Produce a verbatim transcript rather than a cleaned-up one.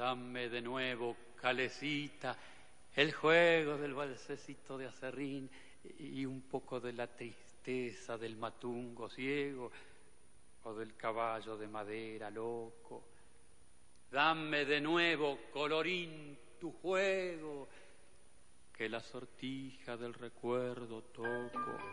Dame de nuevo, calecita, el juego del balsecito de acerrín y un poco de la tristeza del matungo ciego o del caballo de madera loco. Dame de nuevo, colorín, tu juego, que la sortija del recuerdo toco.